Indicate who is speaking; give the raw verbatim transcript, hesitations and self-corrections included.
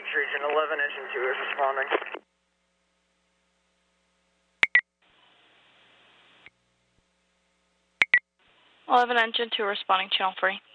Speaker 1: Region eleven, engine two is responding.
Speaker 2: eleven, engine two responding, channel three.